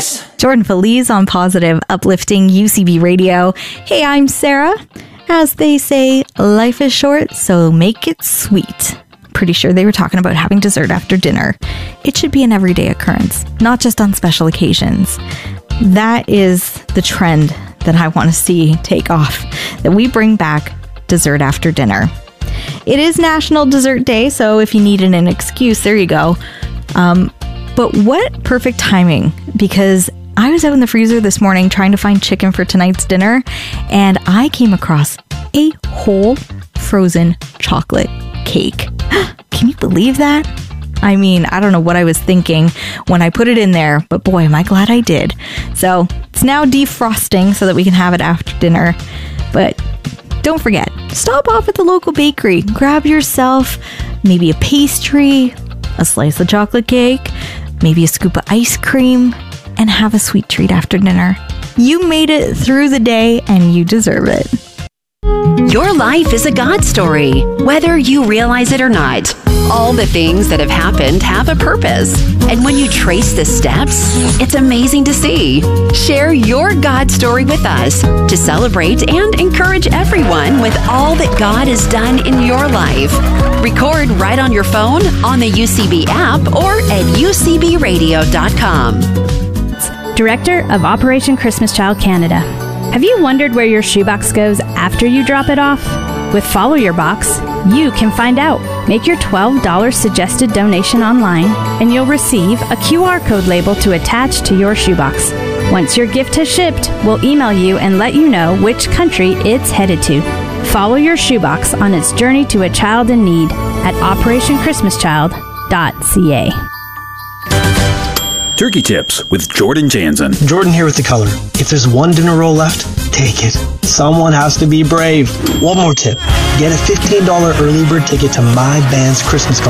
This. Jordan Feliz on Positive, uplifting UCB Radio. Hey, I'm Sarah. As they say, life is short, so make it sweet. Pretty sure they were talking about having dessert after dinner. It should be an everyday occurrence, not just on special occasions. That is the trend that I want to see take off, that we bring back dessert after dinner. It is National Dessert Day, so if you needed an excuse, there you go. But what perfect timing, because I was out in the freezer this morning trying to find chicken for tonight's dinner, and I came across a whole frozen chocolate cake. Can you believe that? I mean, I don't know what I was thinking when I put it in there, but boy, am I glad I did. So it's now defrosting so that we can have it after dinner. But don't forget, stop off at the local bakery. Grab yourself maybe a pastry, a slice of chocolate cake, maybe a scoop of ice cream, and have a sweet treat after dinner. You made it through the day and you deserve it. Your life is a God story, whether you realize it or not. All the things that have happened have a purpose. And when you trace the steps, it's amazing to see. Share your God story with us to celebrate and encourage everyone with all that God has done in your life. Record right on your phone, on the UCB app, or at ucbradio.com. Director of Operation Christmas Child Canada. Have you wondered where your shoebox goes after you drop it off? With Follow Your Box, you can find out. Make your $12 suggested donation online, and you'll receive a QR code label to attach to your shoebox. Once your gift has shipped, we'll email you and let you know which country it's headed to. Follow your shoebox on its journey to a child in need at operationchristmaschilд.ca. Turkey Tips with Jordan Jansen. Jordan here with the color. If there's one dinner roll left, take it. Someone has to be brave. One more tip. Get a $15 early bird ticket to my band's Christmas